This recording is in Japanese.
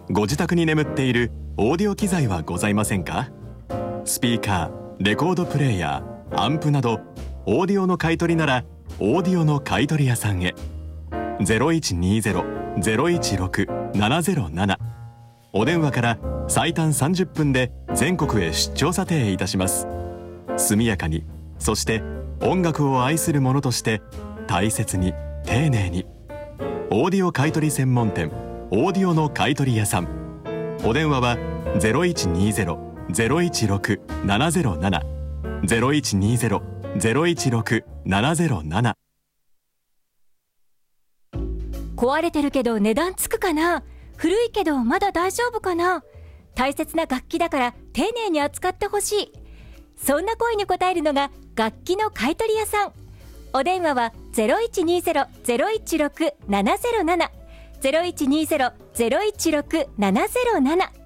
ご自宅に眠っているオーディオ機材はございませんか？スピーカー、レコードプレーヤー、アンプなどオーディオの買い取りならオーディオの買い取り屋さんへ。 0120-016-707 お電話から最短30分で全国へ出張査定いたします。速やかに、そして音楽を愛する者として大切に丁寧に。オーディオ買い取り専門店オーディオの買い取り屋さん。お電話は 0120-016-707 0120-016-707。 壊れてるけど値段つくかな、古いけどまだ大丈夫かな、大切な楽器だから丁寧に扱ってほしい、そんな声に応えるのが楽器の買い取り屋さん。お電話は 0120-016-707 0120-016-707